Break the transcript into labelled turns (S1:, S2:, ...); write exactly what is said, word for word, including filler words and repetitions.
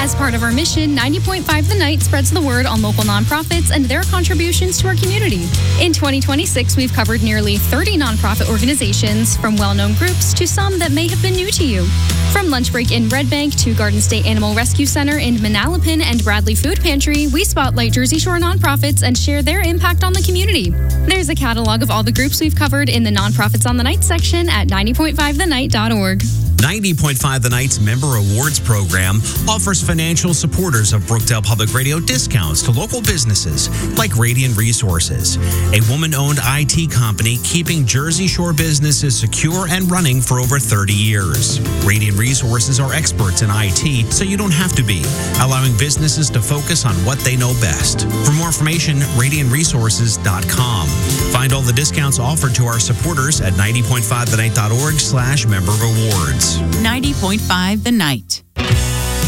S1: As part of our mission, ninety point five The Night spreads the word on local nonprofits and their contributions to our community. In twenty twenty-six, we've covered nearly thirty nonprofit organizations, from well-known groups to some that may have been new to you. From Lunch Break in Red Bank to Garden State Animal Rescue Center in Manalapan and Bradley Food Pantry, we spotlight Jersey Shore nonprofits and share their impact on the community. There's a catalog of all the groups we've covered in the Nonprofits on the Night section at ninety point five the night dot org.
S2: ninety point five The Night's Member Awards program offers financial supporters of Brookdale Public Radio discounts to local businesses like Radiant Resources, a woman-owned I T company keeping Jersey Shore businesses secure and running for over thirty years. Radiant Resources are experts in I T, so you don't have to be, allowing businesses to focus on what they know best. For more information, radiant resources dot com. Find all the discounts offered to our supporters at ninety point five the night dot org slash member rewards.
S3: ninety point five The Night.